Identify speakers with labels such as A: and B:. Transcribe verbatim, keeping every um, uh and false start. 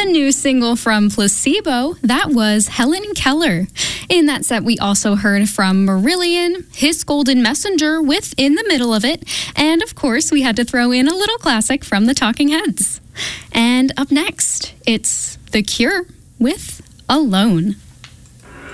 A: The new single from Placebo, that was Helen Keller. In that set, we also heard from Marillion, His Golden Messenger with In the Middle of It, and of course, we had to throw in a little classic from the Talking Heads. And up next, it's The Cure with Alone.